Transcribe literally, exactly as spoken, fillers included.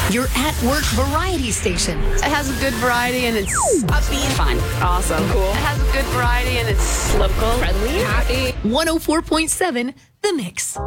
your at-work variety station. It has a good variety and it's upbeat, fun, awesome, cool. It has a good variety and it's local, friendly, happy. one oh four point seven The Mix.